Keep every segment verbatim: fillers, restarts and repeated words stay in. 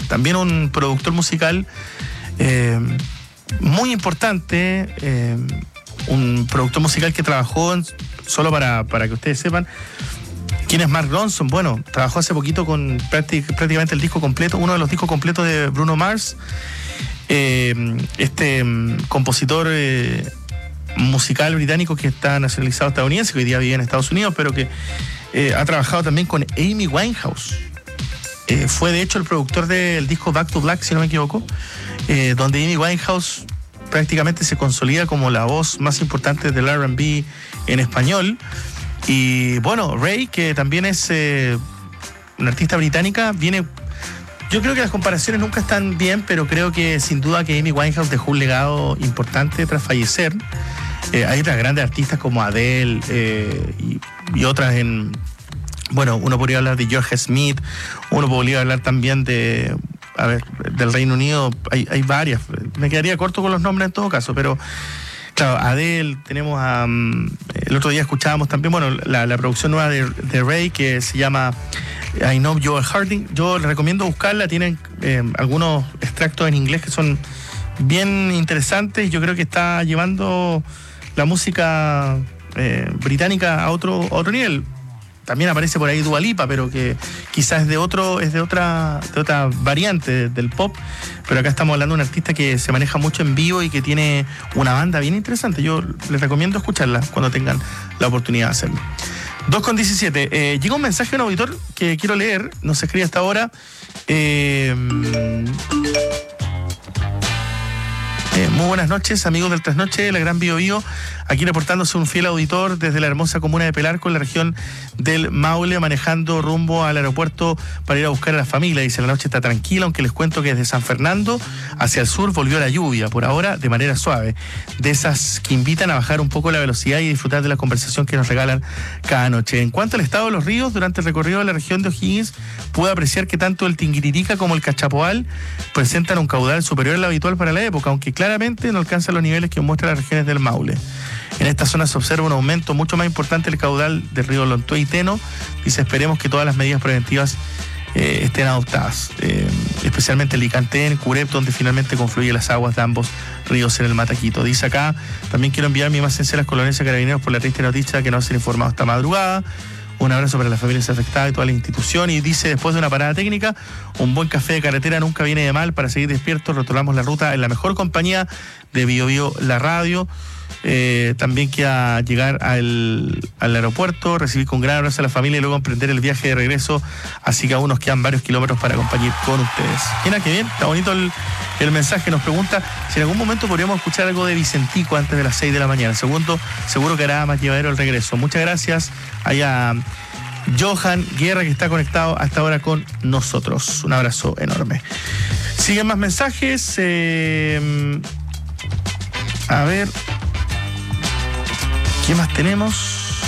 también un productor musical eh, muy importante, eh, un productor musical que trabajó, en, solo para, para que ustedes sepan, ¿quién es Mark Ronson? Bueno, trabajó hace poquito con práctic, prácticamente el disco completo, uno de los discos completos de Bruno Mars, eh, este um, compositor eh, musical británico que está nacionalizado estadounidense, que hoy día vive en Estados Unidos, pero que eh, ha trabajado también con Amy Winehouse. Eh, fue de hecho el productor del disco Back to Black, si no me equivoco, eh, donde Amy Winehouse prácticamente se consolida como la voz más importante del R and B en español. Y bueno, Ray, que también es eh, una artista británica, viene... Yo creo que las comparaciones nunca están bien, pero creo que sin duda que Amy Winehouse dejó un legado importante tras fallecer. Eh, hay otras grandes artistas como Adele eh, y, y otras en... Bueno, uno podría hablar de George Smith, uno podría hablar también de... A ver, del Reino Unido, hay, hay varias. Me quedaría corto con los nombres en todo caso, pero... Claro, Adele, tenemos a... Um, el otro día escuchábamos también, bueno, la, la producción nueva de, de Ray, que se llama I Know You're Hurting. Yo les recomiendo buscarla, tienen eh, algunos extractos en inglés que son bien interesantes. Yo creo que está llevando la música eh, británica a otro, a otro nivel. También aparece por ahí Dua Lipa, pero que quizás es de otro, es de otra, de otra variante del pop. Pero acá estamos hablando de un artista que se maneja mucho en vivo y que tiene una banda bien interesante. Yo les recomiendo escucharla cuando tengan la oportunidad de hacerlo. dos con diecisiete. Eh, llega un mensaje de un auditor que quiero leer. Nos escribe hasta ahora. Eh, eh, muy buenas noches, amigos del Trasnoche, la Gran Bio Bio. Aquí reportándose un fiel auditor desde la hermosa comuna de Pelarco, en la región del Maule, manejando rumbo al aeropuerto para ir a buscar a la familia. Dice, la noche está tranquila, aunque les cuento que desde San Fernando hacia el sur volvió la lluvia, por ahora de manera suave. De esas que invitan a bajar un poco la velocidad y disfrutar de la conversación que nos regalan cada noche. En cuanto al estado de los ríos, durante el recorrido de la región de O'Higgins, pude apreciar que tanto el Tinguiririca como el Cachapoal presentan un caudal superior al habitual para la época, aunque claramente no alcanzan los niveles que muestran las regiones del Maule. En esta zona se observa un aumento mucho más importante del caudal del río Lontué y Teno. Dice, esperemos que todas las medidas preventivas eh, estén adoptadas, eh, especialmente el Licantén, Curep, donde finalmente confluyen las aguas de ambos ríos en el Mataquito. Dice acá, también quiero enviar mis más sinceras condolencias a Carabineros por la triste noticia que no se han informado esta madrugada. Un abrazo para las familias afectadas y toda la institución. Y dice, después de una parada técnica, un buen café de carretera nunca viene de mal. Para seguir despiertos, retomamos la ruta en la mejor compañía de Bio Bio, la radio. Eh, también queda llegar al, al aeropuerto, recibir con gran abrazo a la familia y luego emprender el viaje de regreso. Así que aún nos quedan varios kilómetros para acompañar con ustedes. Mira qué bien, está bonito el, el mensaje. Nos pregunta si en algún momento podríamos escuchar algo de Vicentico antes de las seis de la mañana. Segundo, seguro que hará más llevadero el regreso. Muchas gracias a Johan Guerra, que está conectado hasta ahora con nosotros. Un abrazo enorme. Siguen más mensajes. Eh, a ver, ¿qué más tenemos?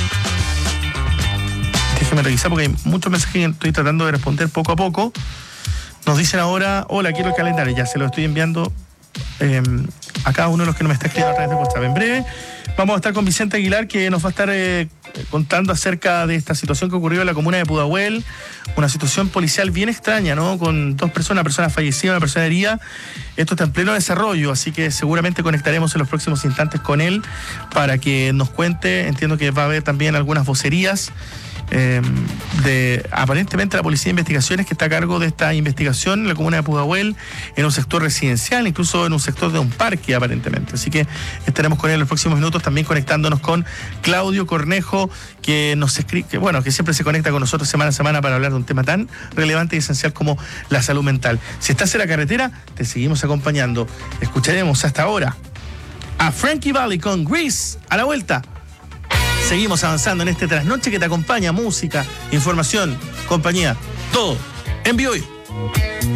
Déjeme revisar porque hay muchos mensajes que estoy tratando de responder poco a poco. Nos dicen ahora, hola, quiero el calendario. Ya se lo estoy enviando eh, a cada uno de los que nos está escribiendo a través de WhatsApp. En breve vamos a estar con Vicente Aguilar, que nos va a estar eh, contando acerca de esta situación que ocurrió en la comuna de Pudahuel. Una situación policial bien extraña, ¿no? Con dos personas, una persona fallecida, una persona herida. Esto está en pleno desarrollo, así que seguramente conectaremos en los próximos instantes con él para que nos cuente. Entiendo que va a haber también algunas vocerías eh, de aparentemente la Policía de Investigaciones, que está a cargo de esta investigación en la comuna de Pudahuel, en un sector residencial, incluso en un sector de un parque aparentemente. Así que estaremos con él en los próximos minutos, también conectándonos con Claudio Cornejo, que nos escribe, que, bueno, que siempre se conecta con nosotros semana a semana para hablar de un tema tan relevante y esencial como la salud mental. Si estás en la carretera, te seguimos acompañando. Escucharemos hasta ahora a Frankie Valli con Grease. A la vuelta seguimos avanzando en este trasnoche que te acompaña: música, información, compañía, todo en Bio Bio.